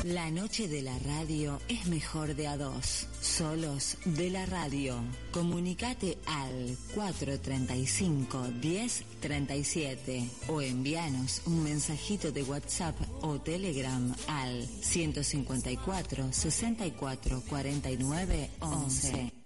La noche de la radio es mejor de a dos. Solos de la radio. Comunicate al 435-1037 o envíanos un mensajito de WhatsApp o Telegram al 154 64 49 11.